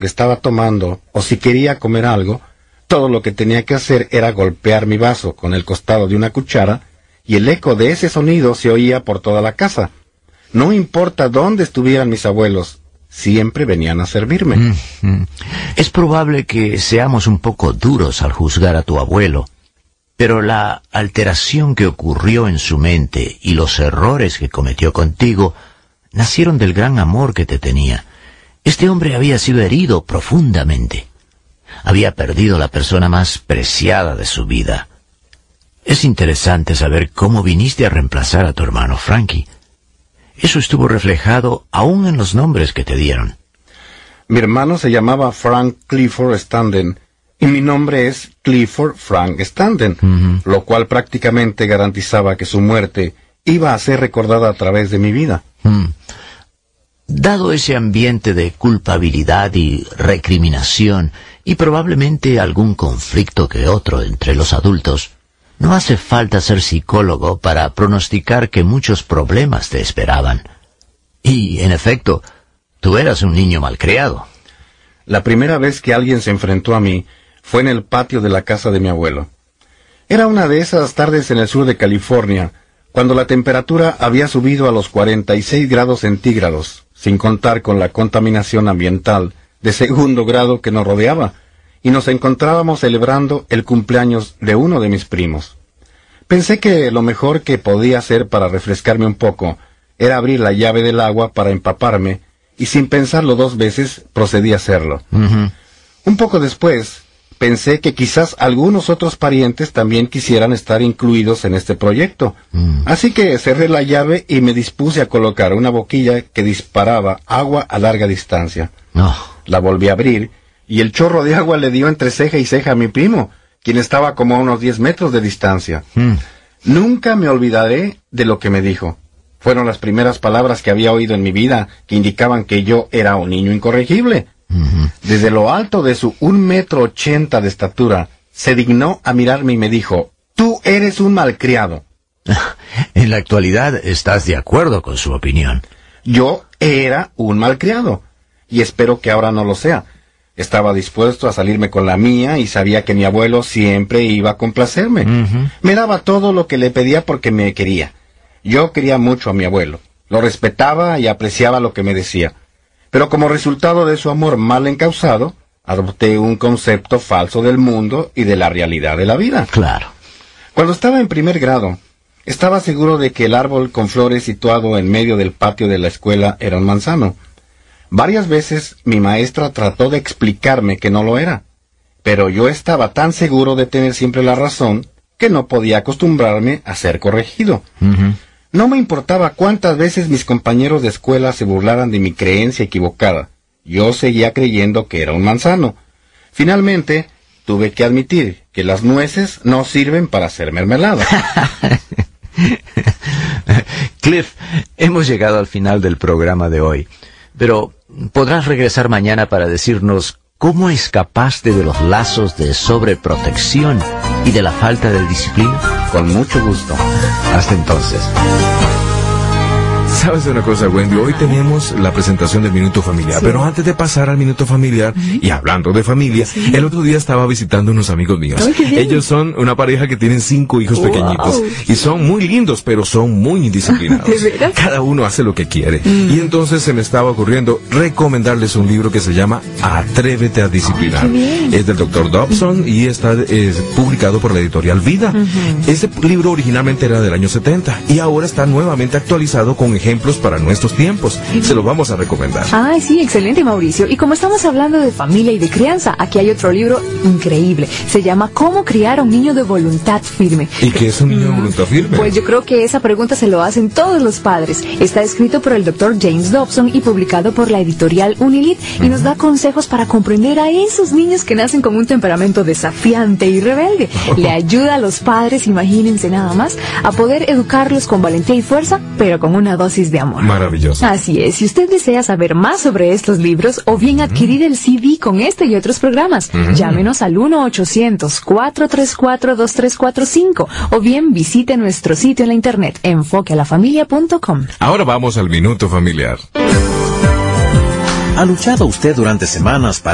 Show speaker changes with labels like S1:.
S1: que estaba tomando o si quería comer algo, todo lo que tenía que hacer era golpear mi vaso con el costado de una cuchara y el eco de ese sonido se oía por toda la casa. No importa dónde estuvieran mis abuelos, siempre venían a servirme.
S2: Es probable que seamos un poco duros al juzgar a tu abuelo, pero la alteración que ocurrió en su mente y los errores que cometió contigo nacieron del gran amor que te tenía. Este hombre había sido herido profundamente. Había perdido la persona más preciada de su vida. Es interesante saber cómo viniste a reemplazar a tu hermano Frankie. Eso estuvo reflejado aún en los nombres que te dieron.
S1: Mi hermano se llamaba Frank Clifford Standen, y mi nombre es Clifford Frank Standen, lo cual prácticamente garantizaba que su muerte iba a ser recordada a través de mi vida.
S2: Dado ese ambiente de culpabilidad y recriminación, y probablemente algún conflicto que otro entre los adultos, no hace falta ser psicólogo para pronosticar que muchos problemas te esperaban. Y, en efecto, tú eras un niño malcriado.
S1: La primera vez que alguien se enfrentó a mí fue en el patio de la casa de mi abuelo. Era una de esas tardes en el sur de California, cuando la temperatura había subido a los 46 grados centígrados, sin contar con la contaminación ambiental de segundo grado que nos rodeaba, y nos encontrábamos celebrando el cumpleaños de uno de mis primos. Pensé que lo mejor que podía hacer para refrescarme un poco era abrir la llave del agua para empaparme, y sin pensarlo 2 veces procedí a hacerlo. Un poco después, pensé que quizás algunos otros parientes también quisieran estar incluidos en este proyecto. Así que cerré la llave y me dispuse a colocar una boquilla que disparaba agua a larga distancia. La volví a abrir, y el chorro de agua le dio entre ceja y ceja a mi primo, quien estaba como a unos 10 metros de distancia. Nunca me olvidaré de lo que me dijo. Fueron las primeras palabras que había oído en mi vida que indicaban que yo era un niño incorregible. Desde lo alto de su 1,80 m de estatura, se dignó a mirarme y me dijo: «Tú eres un malcriado».
S2: En la actualidad estás de acuerdo con su opinión.
S1: Yo era un malcriado, y espero que ahora no lo sea. Estaba dispuesto a salirme con la mía y sabía que mi abuelo siempre iba a complacerme. Me daba todo lo que le pedía porque me quería. Yo quería mucho a mi abuelo, lo respetaba y apreciaba lo que me decía. Pero como resultado de su amor mal encausado, adopté un concepto falso del mundo y de la realidad de la vida.
S2: Claro.
S1: Cuando estaba en primer grado, estaba seguro de que el árbol con flores situado en medio del patio de la escuela era un manzano. Varias veces mi maestra trató de explicarme que no lo era, pero yo estaba tan seguro de tener siempre la razón que no podía acostumbrarme a ser corregido. No me importaba cuántas veces mis compañeros de escuela se burlaran de mi creencia equivocada. Yo seguía creyendo que era un manzano. Finalmente, tuve que admitir que las nueces no sirven para hacer mermelada.
S2: Cliff, hemos llegado al final del programa de hoy, pero ¿podrás regresar mañana para decirnos cómo escapaste de los lazos de sobreprotección y de la falta de disciplina?
S1: Con mucho gusto.
S2: Hasta entonces.
S3: ¿Sabes una cosa, Wendy? Hoy tenemos la presentación del Minuto Familiar, pero antes de pasar al Minuto Familiar, y hablando de familia, el otro día estaba visitando unos amigos míos. Ellos son una pareja que tienen 5 hijos pequeñitos, y son muy lindos, pero son muy indisciplinados. Cada uno hace lo que quiere. Y entonces se me estaba ocurriendo recomendarles un libro que se llama Atrévete a Disciplinar. Es del Dr. Dobson y está publicado por la editorial Vida. Ese libro originalmente era del año 70 y ahora está nuevamente actualizado con ejemplos para nuestros tiempos. Se lo vamos a recomendar.
S4: Ay, sí, excelente, Mauricio. Y como estamos hablando de familia y de crianza, aquí hay otro libro increíble. Se llama ¿Cómo criar a un niño de voluntad firme?
S3: ¿Y qué es un niño de voluntad firme?
S4: Pues yo creo que esa pregunta se lo hacen todos los padres. Está escrito por el Dr. James Dobson y publicado por la editorial Unilit, y nos da consejos para comprender a esos niños que nacen con un temperamento desafiante y rebelde. Le ayuda a los padres, imagínense nada más, a poder educarlos con valentía y fuerza, pero con una dosis de amor.
S3: Maravilloso.
S4: Así es. Si usted desea saber más sobre estos libros o bien adquirir el CD con este y otros programas, llámenos al 1-800-434-2345 o bien visite nuestro sitio en la internet enfoquealafamilia.com.
S3: Ahora vamos al Minuto Familiar.
S5: ¿Ha luchado usted durante semanas para